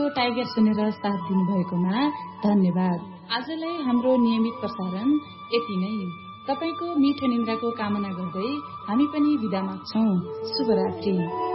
Tiger सुनेर साथ दिनुभएकोमा धन्यवाद। आजलाई हाम्रो नियमित प्रसारण यति नै। तपाईको मिठो निन्द्राको कामना गर्दै हामी पनि बिदा माग्छौं। शुभरात्रि।